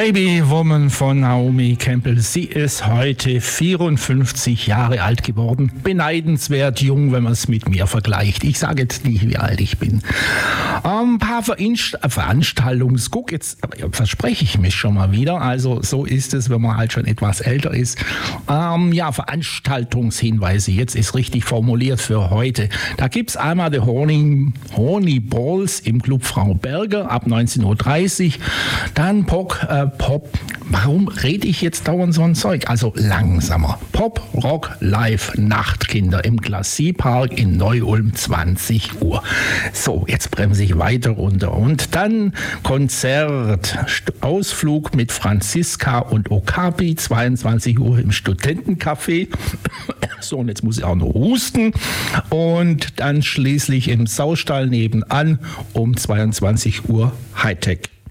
Baby Woman von Naomi Campbell. Sie ist heute 54 Jahre alt geworden. Beneidenswert jung, wenn man es mit mir vergleicht. Ich sage jetzt nicht, wie alt ich bin. Ein paar Veranstaltungsguck, jetzt verspreche ich mich schon mal wieder. Also so ist es, wenn man halt schon etwas älter ist. Veranstaltungshinweise, jetzt ist richtig formuliert für heute. Da gibt es einmal die Horny Balls im Club Frau Berger ab 19.30 Uhr. Dann Pop. Warum rede ich jetzt dauernd so ein Zeug? Also langsamer. Pop, Rock, Live, Nachtkinder im Glacis-Park in Neu-Ulm, 20 Uhr. So, jetzt bremse ich weiter runter. Und dann Konzert, Ausflug mit Franziska und Okapi, 22 Uhr im Studentencafé. So, und jetzt muss ich auch noch husten. Und dann schließlich im Saustall nebenan um 22 Uhr Hightech.